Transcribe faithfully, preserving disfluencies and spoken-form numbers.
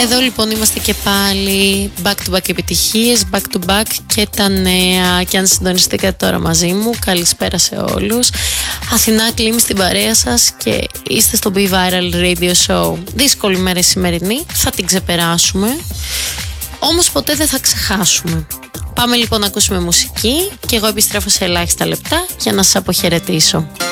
Εδώ λοιπόν είμαστε και πάλι, back to back επιτυχίες, back to back και τα νέα. Και αν συντονιστήκατε τώρα μαζί μου, καλησπέρα σε όλους. Αθηνά Κλίμη στην παρέα σας και είστε στο Be Viral Radio Show. Δύσκολη μέρα σημερινή, θα την ξεπεράσουμε, όμως ποτέ δεν θα ξεχάσουμε. Πάμε λοιπόν να ακούσουμε μουσική και εγώ επιστρέφω σε ελάχιστα λεπτά για να σας αποχαιρετήσω.